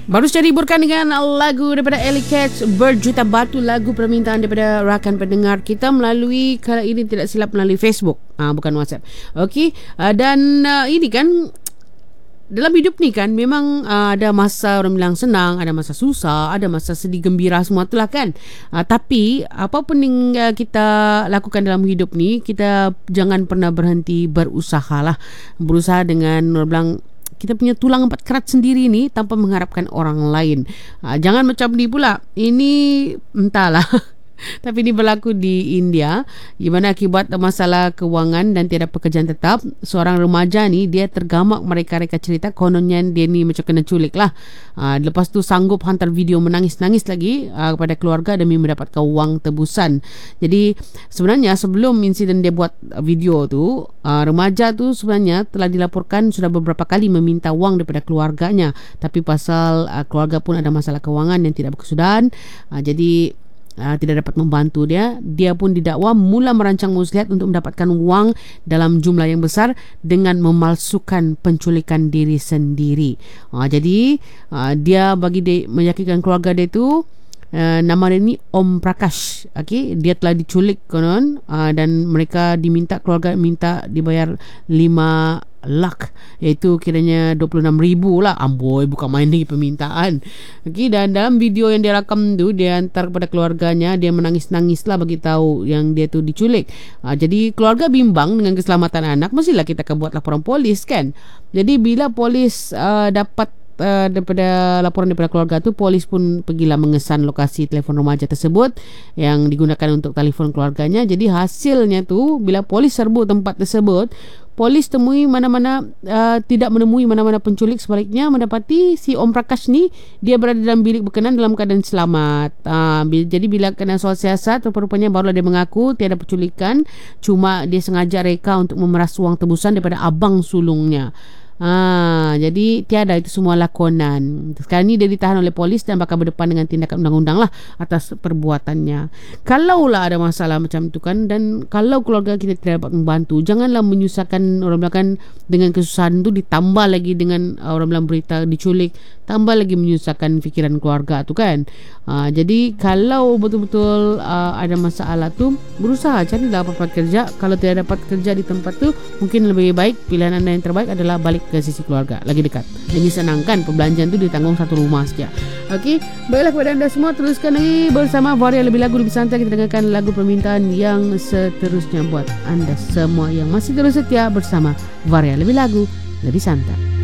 Baru saja dihiburkan dengan lagu daripada Ellie Cats, Berjuta Batu, lagu permintaan daripada rakan pendengar kita melalui, kalau ini tidak silap, melalui Facebook, bukan WhatsApp. Okey, dan ini kan dalam hidup ni kan memang ada masa orang bilang senang, ada masa susah, ada masa sedih gembira, semua itulah kan. Tapi apapun yang kita lakukan dalam hidup ni, kita jangan pernah berhenti berusaha lah. Berusaha dengan orang bilang kita punya tulang empat kerat sendiri ni tanpa mengharapkan orang lain. Jangan macam ni pula. Ini entahlah. Tapi ini berlaku di India, di mana akibat masalah kewangan dan tiada pekerjaan tetap, seorang remaja ni dia tergamak mereka-reka cerita kononnya dia ni macam kena culik lah. Lepas tu sanggup hantar video menangis-nangis lagi kepada keluarga demi mendapatkan wang tebusan. Jadi sebenarnya sebelum insiden dia buat video tu, remaja tu sebenarnya telah dilaporkan sudah beberapa kali meminta wang daripada keluarganya. Tapi pasal keluarga pun ada masalah kewangan yang tidak berkesudahan, jadi tidak dapat membantu dia. Dia pun didakwa mula merancang muslihat untuk mendapatkan wang dalam jumlah yang besar dengan memalsukan penculikan diri sendiri. Jadi dia bagi dia meyakinkan keluarga dia tu, nama dia ni Om Prakash. Okay, dia telah diculik konon, dan mereka diminta, keluarga minta dibayar 5 lakh, iaitu kiranya 26,000 lah. Amboi, bukan main lagi permintaan. Okay, dan dalam video yang dia rakam tu, dia hantar kepada keluarganya, dia menangis-nangis lah bagi tahu yang dia tu diculik. Jadi keluarga bimbang dengan keselamatan anak, mestilah kita akan buat laporan polis kan. Jadi bila polis dapat daripada laporan daripada keluarga tu, polis pun pergilah mengesan lokasi telefon remaja tersebut yang digunakan untuk telefon keluarganya. Jadi hasilnya tu, bila polis serbu tempat tersebut, polis temui mana-mana tidak menemui mana-mana penculik. Sebaliknya mendapati si Om Prakash ni dia berada dalam bilik berkenan dalam keadaan selamat. Jadi bila kena soal siasat, rupanya barulah dia mengaku tiada penculikan, cuma dia sengaja reka untuk memeras wang tebusan daripada abang sulungnya. Jadi tiada, itu semua lakonan. Sekarang ni dia ditahan oleh polis dan bakal berdepan dengan tindakan undang-undang lah atas perbuatannya. Kalaulah ada masalah macam tu kan, dan kalau keluarga kita tidak dapat membantu, janganlah menyusahkan orang belakang dengan kesusahan tu, ditambah lagi dengan orang bilang berita diculik, tambah lagi menyusahkan fikiran keluarga tu kan. Jadi kalau betul-betul ada masalah tu, berusaha carilah apa-apa kerja. Kalau tidak dapat kerja di tempat tu, mungkin lebih baik, pilihan anda yang terbaik adalah balik ke sisi keluarga, lagi dekat. Lagi senangkan perbelanjaan tu ditanggung satu rumah saja. Okey, baiklah kepada anda semua, teruskan lagi bersama Varia Lebih Lagu, lebih santai. Kita dengarkan lagu permintaan yang seterusnya buat anda semua yang masih terus setia bersama Varia Lebih Lagu, lebih santai.